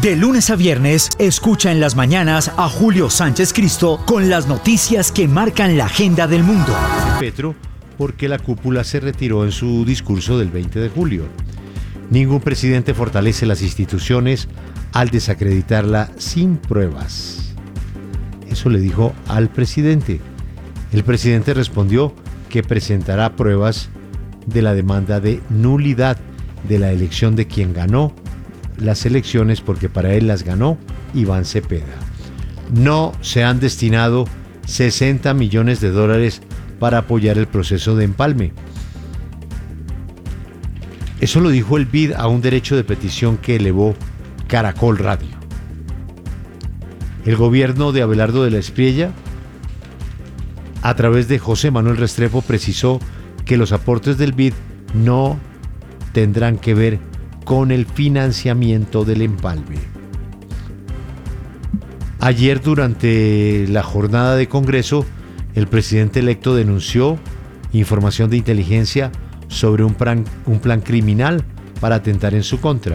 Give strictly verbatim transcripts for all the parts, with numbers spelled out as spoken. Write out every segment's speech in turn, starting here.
De lunes a viernes, escucha en las mañanas a Julio Sánchez Cristo con las noticias que marcan la agenda del mundo. Petro, porque la cúpula se retiró en su discurso del veinte de julio. Ningún presidente fortalece las instituciones al desacreditarla sin pruebas. Eso le dijo al presidente. El presidente respondió que presentará pruebas de la demanda de nulidad de la elección de quien ganó las elecciones, porque para él las ganó Iván Cepeda. No se han destinado sesenta millones de dólares para apoyar el proceso de empalme. Eso lo dijo el B I D a un derecho de petición que elevó Caracol Radio. El gobierno de Abelardo de la Espriella, a través de José Manuel Restrepo, precisó que los aportes del B I D no tendrán que ver con el financiamiento del empalme. Ayer, durante la jornada de Congreso, el presidente electo denunció información de inteligencia sobre un plan, un plan criminal para atentar en su contra.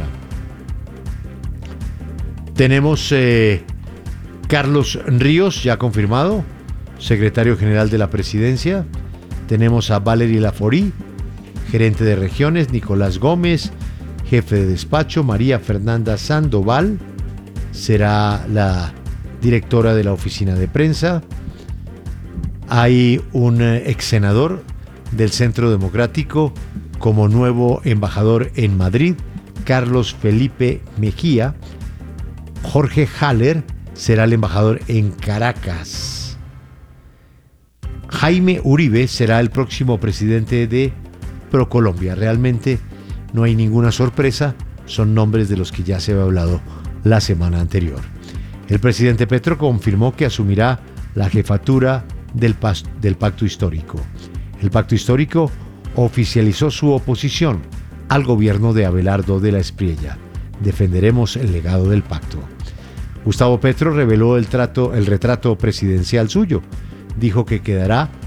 Tenemos eh, Carlos Ríos, ya confirmado, secretario general de la presidencia. Tenemos a Valerie Laforí, gerente de regiones, Nicolás Gómez, jefe de despacho, María Fernanda Sandoval, será la directora de la oficina de prensa. Hay un ex senador del Centro Democrático como nuevo embajador en Madrid, Carlos Felipe Mejía. Jorge Haller será el embajador en Caracas. Jaime Uribe será el próximo presidente de ProColombia. Realmente no hay ninguna sorpresa, son nombres de los que ya se había hablado la semana anterior. El presidente Petro confirmó que asumirá la jefatura del, pas- del Pacto Histórico. El Pacto Histórico oficializó su oposición al gobierno de Abelardo de la Espriella. Defenderemos el legado del pacto. Gustavo Petro reveló el, trato, el retrato presidencial suyo. Dijo que quedará